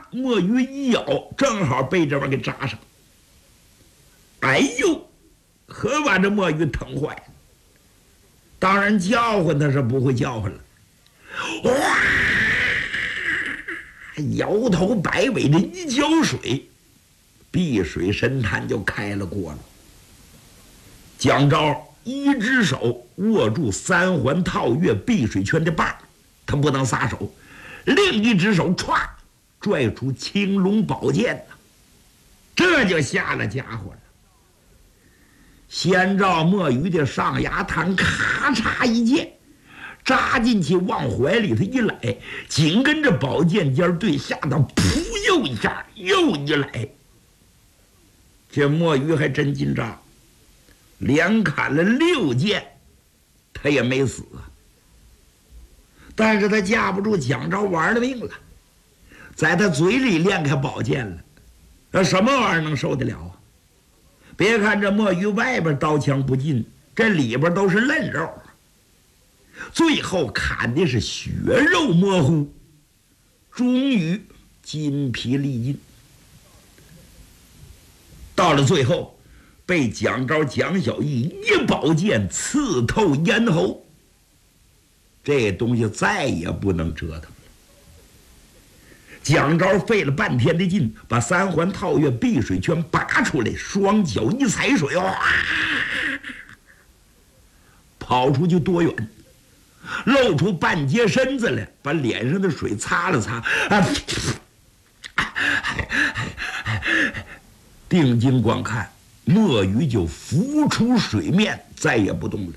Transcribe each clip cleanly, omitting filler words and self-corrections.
墨鱼一咬，正好被这玩意儿给扎上。哎呦，可把这墨鱼疼坏了。当然叫唤他是不会叫唤了，哇！摇头摆尾的一浇水，碧水深潭就开了锅了。蒋昭一只手握住三环套月碧水圈的把，他不能撒手；另一只手歘拽出青龙宝剑呢，这就下了家伙了。先照墨鱼的上牙膛咔嚓一剑，扎进去往怀里头一来，紧跟着宝剑尖对下头噗又一下又一来。这墨鱼还真紧张，连砍了6剑，他也没死啊。但是他架不住蒋昭玩了命了，在他嘴里练开宝剑了，那什么玩意儿能受得了啊？别看这墨鱼外边刀枪不进，这里边都是嫩肉，最后砍的是血肉模糊，终于筋疲力尽。到了最后，被蒋昭、蒋小义一宝剑刺透咽喉，这东西再也不能折腾了。蒋昭费了半天的劲，把三环套月碧水圈拔出来，双脚一踩水，哇，跑出去多远，露出半截身子来，把脸上的水擦了擦，定睛观看，墨鱼就浮出水面，再也不动了。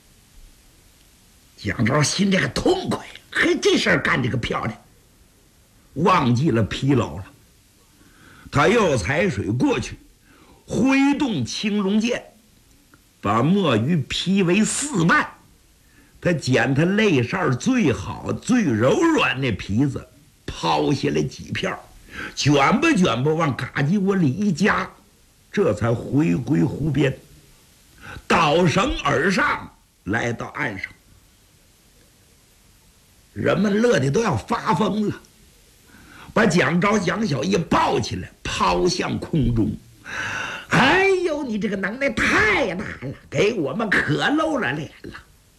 蒋昭心里还痛快，嘿，这事儿干得个漂亮，忘记了疲劳了。他又踩水过去，挥动青龙剑，把墨鱼劈为4瓣。他捡他肋扇最好最柔软的皮子，抛下来几片，卷吧卷吧往嘎叽窝里一夹，这才回归湖边，倒绳而上，来到岸上。人们乐得都要发疯了，把蒋昭、蒋小义抱起来，抛向空中。哎呦，你这个能耐太大了，给我们可露了脸了。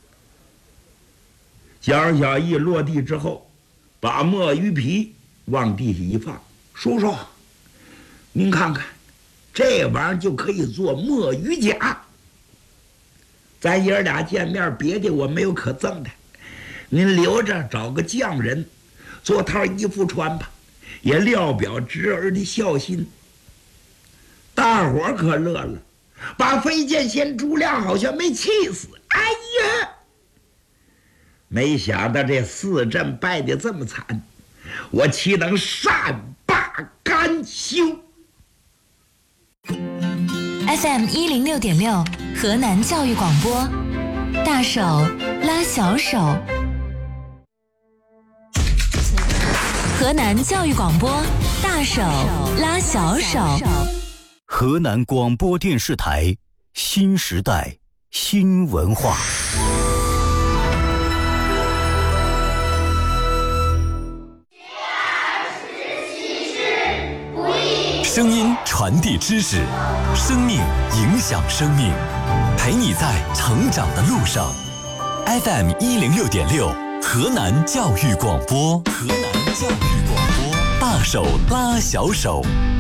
蒋小义落地之后，把墨鱼皮往地下一放，叔叔，您看看，这玩意儿就可以做墨鱼甲。咱爷俩见面，别的我没有可赠的，您留着找个匠人做套衣服穿吧，也料表侄儿的孝心。大伙儿可乐了，把飞剑仙朱亮好像没气死。哎呀，没想到这4阵败得这么惨，我岂能善罢甘休。 FM 106.6河南教育广播，大手拉小手。河南教育广播，大手拉小手。 河南广播电视台新时代新文化。 声音传递知识，生命影响生命，陪你在成长的路上。FM 106.6河南教育广播，河南教育广播，大手拉小手。